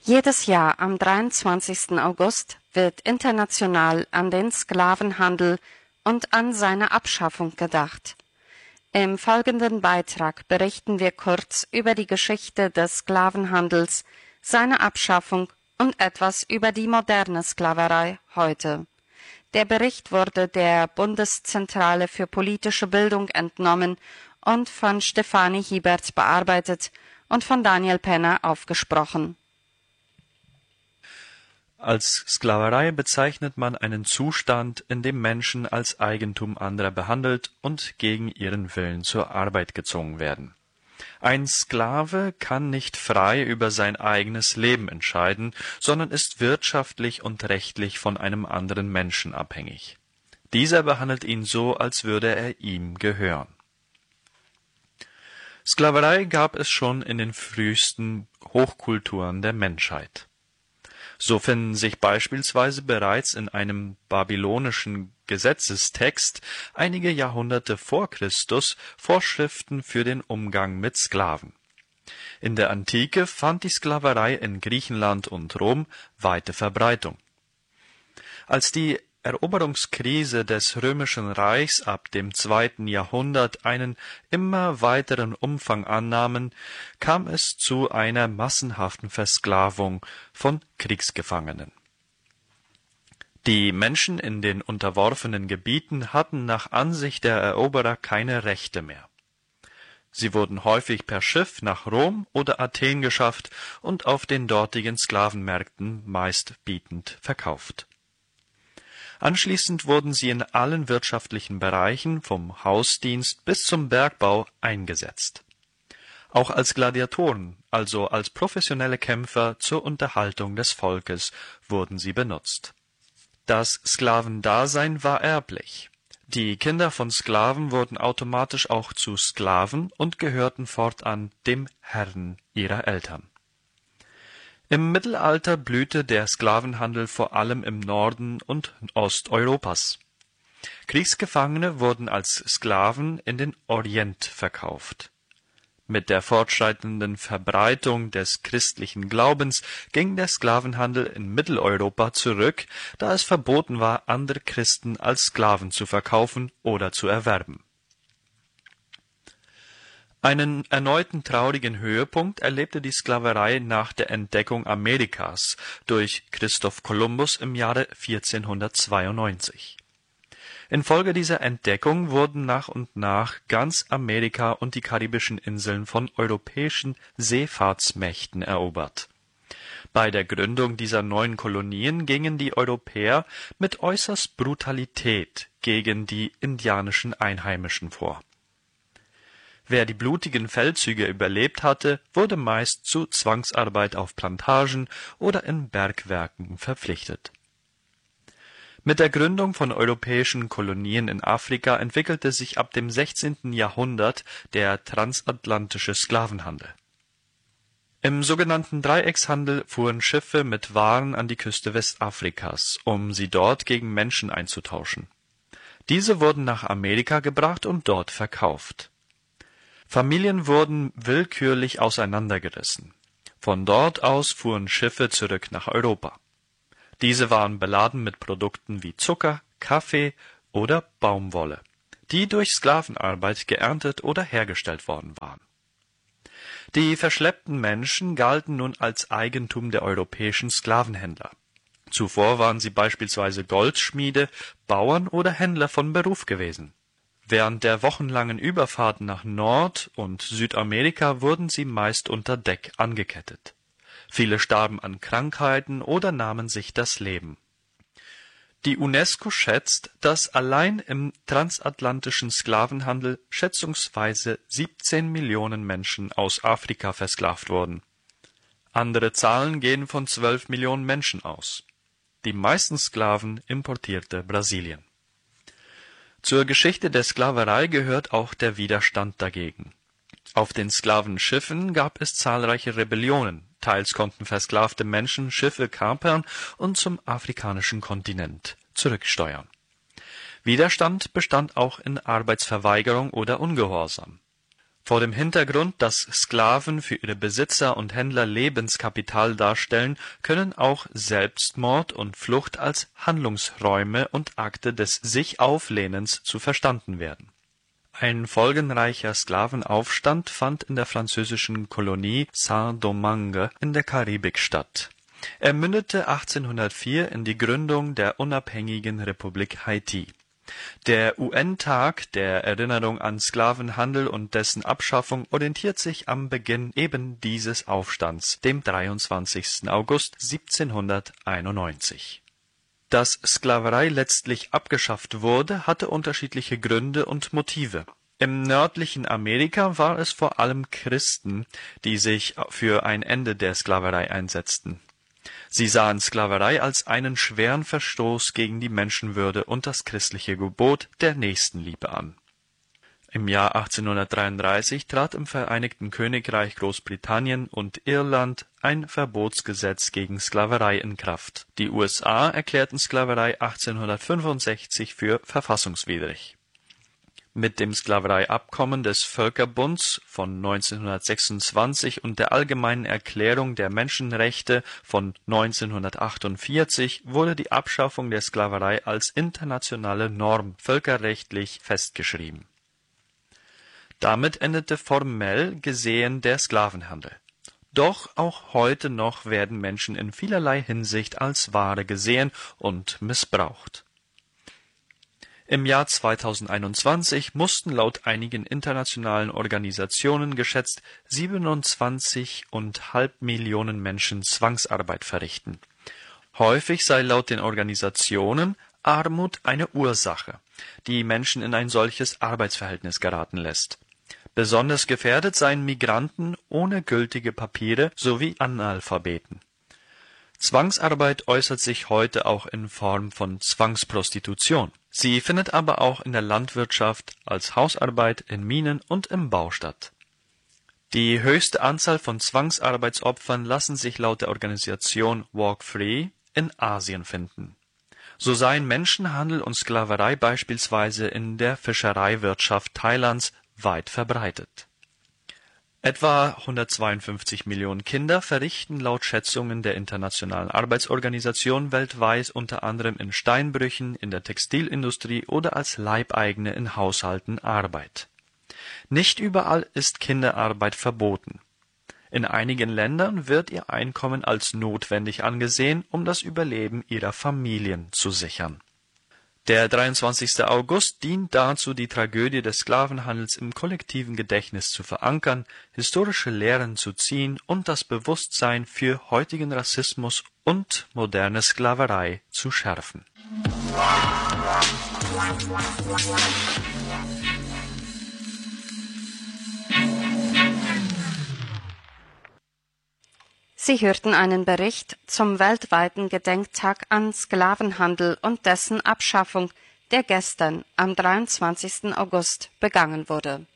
Jedes Jahr am 23. August wird international an den Sklavenhandel und an seine Abschaffung gedacht. Im folgenden Beitrag berichten wir kurz über die Geschichte des Sklavenhandels, seine Abschaffung und etwas über die moderne Sklaverei heute. Der Bericht wurde der Bundeszentrale für politische Bildung entnommen und von Stefanie Hiebert bearbeitet und von Daniel Penner aufgesprochen. Als Sklaverei bezeichnet man einen Zustand, in dem Menschen als Eigentum anderer behandelt und gegen ihren Willen zur Arbeit gezwungen werden. Ein Sklave kann nicht frei über sein eigenes Leben entscheiden, sondern ist wirtschaftlich und rechtlich von einem anderen Menschen abhängig. Dieser behandelt ihn so, als würde er ihm gehören. Sklaverei gab es schon in den frühesten Hochkulturen der Menschheit. So finden sich beispielsweise bereits in einem babylonischen Gesetzestext einige Jahrhunderte vor Christus Vorschriften für den Umgang mit Sklaven. In der Antike fand die Sklaverei in Griechenland und Rom weite Verbreitung. Als die Eroberungskrise des Römischen Reichs ab dem 2. Jahrhundert einen immer weiteren Umfang annahmen, kam es zu einer massenhaften Versklavung von Kriegsgefangenen. Die Menschen in den unterworfenen Gebieten hatten nach Ansicht der Eroberer keine Rechte mehr. Sie wurden häufig per Schiff nach Rom oder Athen geschafft und auf den dortigen Sklavenmärkten meistbietend verkauft. Anschließend wurden sie in allen wirtschaftlichen Bereichen, vom Hausdienst bis zum Bergbau, eingesetzt. Auch als Gladiatoren, also als professionelle Kämpfer zur Unterhaltung des Volkes, wurden sie benutzt. Das Sklavendasein war erblich. Die Kinder von Sklaven wurden automatisch auch zu Sklaven und gehörten fortan dem Herrn ihrer Eltern. Im Mittelalter blühte der Sklavenhandel vor allem im Norden und Osteuropas. Kriegsgefangene wurden als Sklaven in den Orient verkauft. Mit der fortschreitenden Verbreitung des christlichen Glaubens ging der Sklavenhandel in Mitteleuropa zurück, da es verboten war, andere Christen als Sklaven zu verkaufen oder zu erwerben. Einen erneuten traurigen Höhepunkt erlebte die Sklaverei nach der Entdeckung Amerikas durch Christoph Kolumbus im Jahre 1492. Infolge dieser Entdeckung wurden nach und nach ganz Amerika und die karibischen Inseln von europäischen Seefahrtsmächten erobert. Bei der Gründung dieser neuen Kolonien gingen die Europäer mit äußerst Brutalität gegen die indianischen Einheimischen vor. Wer die blutigen Feldzüge überlebt hatte, wurde meist zu Zwangsarbeit auf Plantagen oder in Bergwerken verpflichtet. Mit der Gründung von europäischen Kolonien in Afrika entwickelte sich ab dem 16. Jahrhundert der transatlantische Sklavenhandel. Im sogenannten Dreieckshandel fuhren Schiffe mit Waren an die Küste Westafrikas, um sie dort gegen Menschen einzutauschen. Diese wurden nach Amerika gebracht und dort verkauft. Familien wurden willkürlich auseinandergerissen. Von dort aus fuhren Schiffe zurück nach Europa. Diese waren beladen mit Produkten wie Zucker, Kaffee oder Baumwolle, die durch Sklavenarbeit geerntet oder hergestellt worden waren. Die verschleppten Menschen galten nun als Eigentum der europäischen Sklavenhändler. Zuvor waren sie beispielsweise Goldschmiede, Bauern oder Händler von Beruf gewesen. Während der wochenlangen Überfahrten nach Nord- und Südamerika wurden sie meist unter Deck angekettet. Viele starben an Krankheiten oder nahmen sich das Leben. Die UNESCO schätzt, dass allein im transatlantischen Sklavenhandel schätzungsweise 17 Millionen Menschen aus Afrika versklavt wurden. Andere Zahlen gehen von 12 Millionen Menschen aus. Die meisten Sklaven importierte Brasilien. Zur Geschichte der Sklaverei gehört auch der Widerstand dagegen. Auf den Sklavenschiffen gab es zahlreiche Rebellionen, teils konnten versklavte Menschen Schiffe kapern und zum afrikanischen Kontinent zurücksteuern. Widerstand bestand auch in Arbeitsverweigerung oder Ungehorsam. Vor dem Hintergrund, dass Sklaven für ihre Besitzer und Händler Lebenskapital darstellen, können auch Selbstmord und Flucht als Handlungsräume und Akte des Sich-Auflehnens zu verstanden werden. Ein folgenreicher Sklavenaufstand fand in der französischen Kolonie Saint-Domingue in der Karibik statt. Er mündete 1804 in die Gründung der unabhängigen Republik Haiti. Der UN-Tag der Erinnerung an Sklavenhandel und dessen Abschaffung orientiert sich am Beginn eben dieses Aufstands, dem 23. August 1791. Dass Sklaverei letztlich abgeschafft wurde, hatte unterschiedliche Gründe und Motive. Im nördlichen Amerika war es vor allem Christen, die sich für ein Ende der Sklaverei einsetzten. Sie sahen Sklaverei als einen schweren Verstoß gegen die Menschenwürde und das christliche Gebot der Nächstenliebe an. Im Jahr 1833 trat im Vereinigten Königreich Großbritannien und Irland ein Verbotsgesetz gegen Sklaverei in Kraft. Die USA erklärten Sklaverei 1865 für verfassungswidrig. Mit dem Sklavereiabkommen des Völkerbunds von 1926 und der Allgemeinen Erklärung der Menschenrechte von 1948 wurde die Abschaffung der Sklaverei als internationale Norm völkerrechtlich festgeschrieben. Damit endete formell gesehen der Sklavenhandel. Doch auch heute noch werden Menschen in vielerlei Hinsicht als Ware gesehen und missbraucht. Im Jahr 2021 mussten laut einigen internationalen Organisationen geschätzt 27,5 Millionen Menschen Zwangsarbeit verrichten. Häufig sei laut den Organisationen Armut eine Ursache, die Menschen in ein solches Arbeitsverhältnis geraten lässt. Besonders gefährdet seien Migranten ohne gültige Papiere sowie Analphabeten. Zwangsarbeit äußert sich heute auch in Form von Zwangsprostitution. Sie findet aber auch in der Landwirtschaft, als Hausarbeit, in Minen und im Bau statt. Die höchste Anzahl von Zwangsarbeitsopfern lassen sich laut der Organisation Walk Free in Asien finden. So seien Menschenhandel und Sklaverei beispielsweise in der Fischereiwirtschaft Thailands weit verbreitet. Etwa 152 Millionen Kinder verrichten laut Schätzungen der Internationalen Arbeitsorganisation weltweit unter anderem in Steinbrüchen, in der Textilindustrie oder als Leibeigene in Haushalten Arbeit. Nicht überall ist Kinderarbeit verboten. In einigen Ländern wird ihr Einkommen als notwendig angesehen, um das Überleben ihrer Familien zu sichern. Der 23. August dient dazu, die Tragödie des Sklavenhandels im kollektiven Gedächtnis zu verankern, historische Lehren zu ziehen und das Bewusstsein für heutigen Rassismus und moderne Sklaverei zu schärfen. Sie hörten einen Bericht zum weltweiten Gedenktag an Sklavenhandel und dessen Abschaffung, der gestern am 23. August begangen wurde.